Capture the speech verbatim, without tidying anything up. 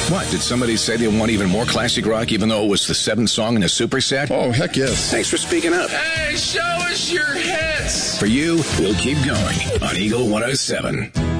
What, did somebody say they want even more classic rock even though it was the seventh song in a superset? Oh, heck yes. Thanks for speaking up. Hey, show us your hits. For you, we'll keep going on Eagle one oh seven.